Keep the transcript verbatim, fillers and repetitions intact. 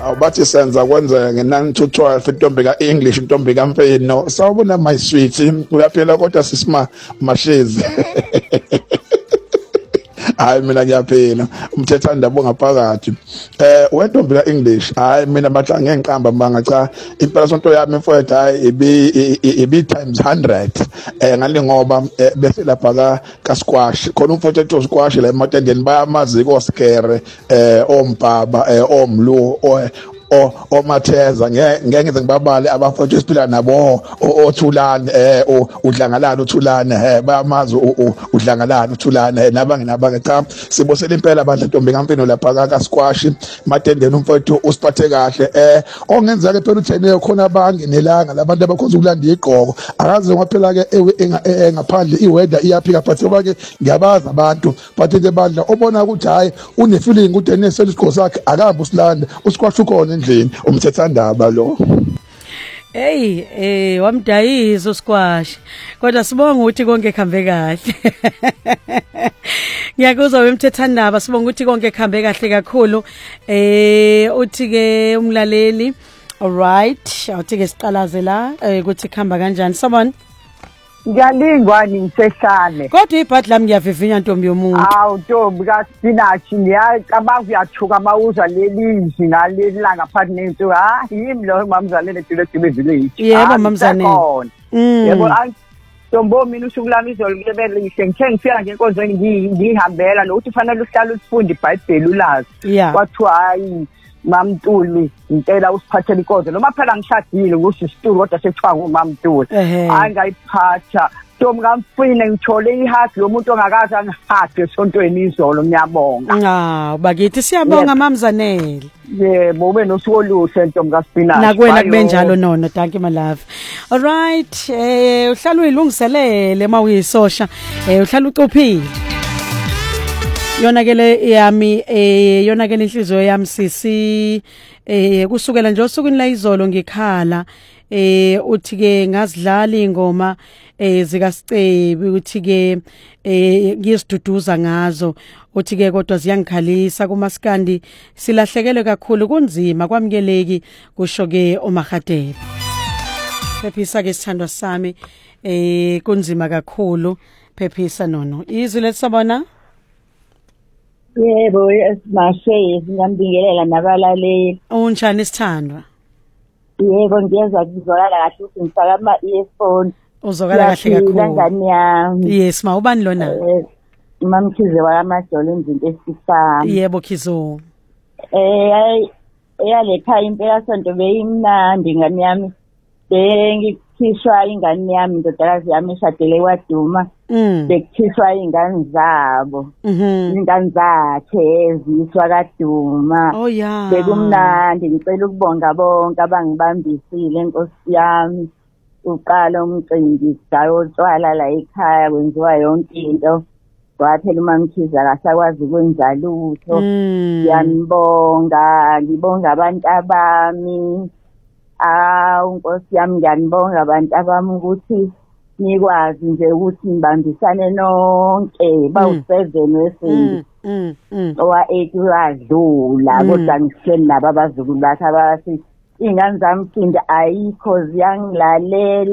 awubathi senza kwenzeke nine to twelve intombi ka English intombi kaMfeno sawubona my sweet uyaphela kodwa sisima mashezi hayi mina ngiyaphela umthethandaba ongaphakathi eh wentombi ka English hayi mina batla ngenqamba manga cha impela sonto yami mfowethu hayi ibi ibi times one hundred eh ngale ngoba bese lapha ka ka squash khona umfowethu squash la ematendeni bayamazi ko scare eh ombaba eh omlu o omatheza ngeke ngize ngibabale abafowethu esiphila nabo othulane eh udlangalana uthulane eh bayamazi udlangalana uthulane nabangenabanga cha sibosela impela abadla Ntombi kaMfino lapha ka squash matendeni umfowethu usiphathe kahle eh ongenza ke phela uthene khona abangenelanga labantu abakhonza ukulanda igqoko akaze ngaphela ke ngaphandle iweather iyaphika but ngoba ke ngiyabaza abantu but nje bandla obona ukuthi hayi une feeling ukuthi enesela isigqoko sakhe akabe usilanda usquash ukhona endlini umthethandaba lo. Hey eh wamdayisa usquash kodwa sibonga ukuthi konke khambe kahle. Ngiyakuzwa wemthethandaba sibonga ukuthi konke khambe kahle kakhulu eh uthi ke umlaleli alright awuthi ke siqalaze la ukuthi khamba kanjani someone ngiyalingwani ngisehlane kodwa ibhadi lami ngiyavivinya Ntombi yomuntu awu Ntombi ka spinach ngiyacabanga uyathuka mawuza lelizwi ngaleli la ngaphansi nento ha yimi lo mamzalene dile village yebo mamzane yebo Ntombo mina usuku lami izolo kulebele ngihle ngithe ngifika nje enkonzweni ngihambela lo uthi fanele uhlale usifunde iBhayibheli ulazi kwathiwa hayi Mamtuli ngicela usiphathele inkonzo noma phela ngishadile kusho isitulu kodwa sekuthiwa nguMamtuli angayiphatha Ntombi kaMfino ngithole ihasi lo muntu ongakazi angihage esontweni izolo ngiyabonga ah bakithi siyabonga mamzanele yebo ube nosuku oluhle Ntombi kaSpinach nakwena kube njalo nono thank you my love all right eh uhlala uyilungiselele mawuyisosha eh uhlala ucophile yona ke le yami eh yona ke inhliziyo yami sisi eh kusukela nje osukwini la izolo ngikhala eh uthi ke ngazidlala ingoma eh zika Sicebi uthi ke eh ngiyisiduduza ngazo uthi ke kodwa ziyangikhalisa kumaskandi silahlekelwe kakhulu kunzima kwamkeleki kusho ke uMagadebe phephisa ke sithandwa sami eh kunzima kakhulu phephisa nono izwi lesabona. Yebo esimashezi ngiyambingelela nabalaleli. Unjani isithandwa? Yebo ngiyeza kuzwakala kahle ukuthi ngifaka ama earphone. Uzokala kahle kakhulu. Ngani yami. Yes, ma ubani lona? Mamkhize wakamajolo izinto esifana. Yebo Khizo. Eh eyalekhaya impela sonto beyimnandi ngani yami. Bengikhishwa ingane yami ndodakazi yami eshadele kwaduma. Bekuthiswa ingane zabo ingane zakhe ziswa kaduma oh yeah bekumnandi ngicela ukubonga bonke abangibambisile Nkosi yami uqala umcimbi sayotshwala la ekhaya kwenziwa yonke into kwaphela uMamkhize akasakwazi ukwenza lutho ngiyambonga ngibonga abantu abami ah Nkosi yami ngiyabonga abantu abami ukuthi nikwazi nje ukuthi nibambisane nonke bawu seven wesini owa eight wadlula kodwa ngihleli nabo abazukulu bakhe abathi ingane zami phinde ayikho ziyangilalela